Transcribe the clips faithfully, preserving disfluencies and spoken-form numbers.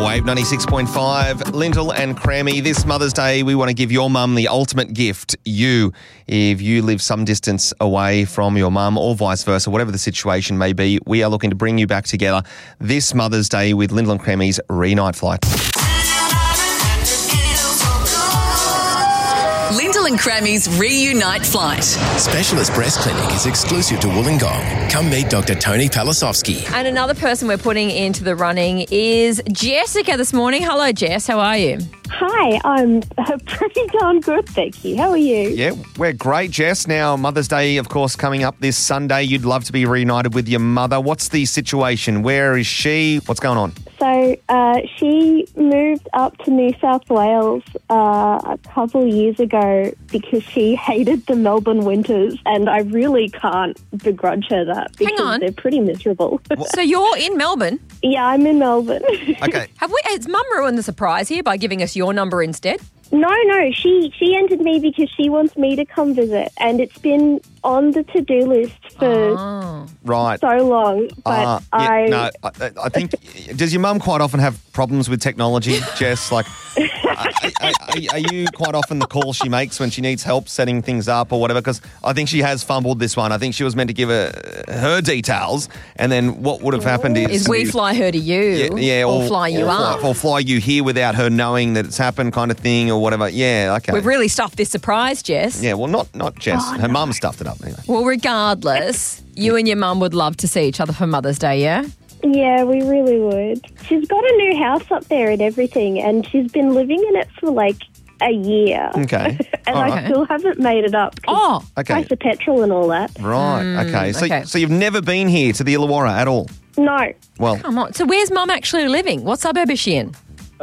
Wave ninety-six point five, Lyndall and Crammy. This Mother's Day, we want to give your mum the ultimate gift. You, if you live some distance away from your mum or vice versa, whatever the situation may be, we are looking to bring you back together this Mother's Day with Lyndall and Crammy's Reunite Flight. Lyndall and Crammy's Reunite Flight. Specialist Breast Clinic is exclusive to Wollongong. Come meet Doctor Tony Palasovsky. And another person we're putting into the running is Jessica this morning. Hello, Jess. How are you? Hi, I'm pretty darn good, thank you. How are you? Yeah, we're great, Jess. Now, Mother's Day, of course, coming up this Sunday. You'd love to be reunited with your mother. What's the situation? Where is she? What's going on? So uh, she moved up to New South Wales uh, a couple years ago because she hated the Melbourne winters, and I really can't begrudge her that because Hang on. they're pretty miserable. So you're in Melbourne? Yeah, I'm in Melbourne. Okay. Have we? Has Mum ruined the surprise here by giving us your number instead? No, no, she, she entered me because she wants me to come visit, and it's been on the to-do list for Oh. Right. so long, but Uh, yeah, I... no, I, I think, does your mum quite often have problems with technology, Jess? Like, are, are, are you quite often the call she makes when she needs help setting things up or whatever? Because I think she has fumbled this one. I think she was meant to give her, her details, and then what would have happened is... Is we fly her to you Yeah, yeah, or, fly you or up? Fly, or fly you here without her knowing that it's happened kind of thing or whatever. Yeah, okay. We've really stuffed this surprise, Jess. Yeah, well, not, not Jess. Oh, her no. mum stuffed it up anyway. Well, regardless, you and your mum would love to see each other for Mother's Day, yeah? Yeah, we really would. She's got a new house up there and everything, and she's been living in it for like a year. Okay. and All I right. still haven't made it up. 'cause Oh, Okay. price of petrol and all that. Right, okay. So, okay. so you've never been here to the Illawarra at all? No. Well, come on. So where's Mum actually living? What suburb is she in? Uh,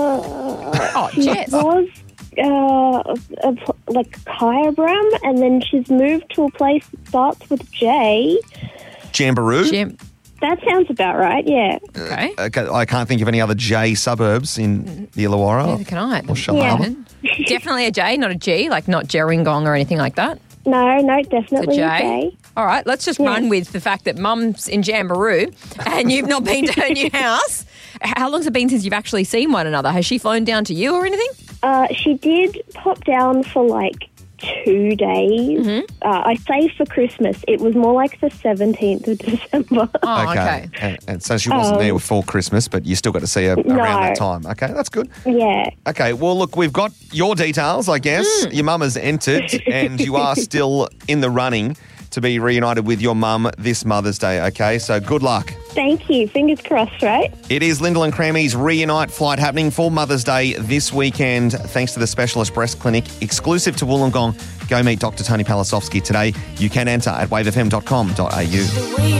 Oh, she Jess. was uh, a, pl- like Kyabram, and then she's moved to a place that starts with J. Jamboree? Jim. That sounds about right, yeah. Okay. Okay, I can't think of any other J suburbs in the Illawarra. Neither can I. Or Shalala. Yeah. Definitely a J, not a G, like not Gerringong or anything like that. No, no, It's a definitely a J. J. All right, let's just Yeah. run with the fact that Mum's in Jamboree and you've not been to her new house. How long's it been since you've actually seen one another? Has she flown down to you or anything? Uh, she did pop down for like two days. Mm-hmm. Uh, I say for Christmas. It was more like the seventeenth of December. Oh, okay. And, and so she wasn't Um, there before Christmas, but you still got to see her around No. that time. Okay, that's good. Yeah. Okay, well, look, we've got your details, I guess. Hmm. Your mum has entered and you are still in the running to be reunited with your mum this Mother's Day, okay? So good luck. Thank you. Fingers crossed, right? It is Lyndall and Crammy's Reunite Flight happening for Mother's Day this weekend, thanks to the Specialist Breast Clinic, exclusive to Wollongong. Go meet Doctor Tony Palasovsky today. You can enter at wave f m dot com dot a u.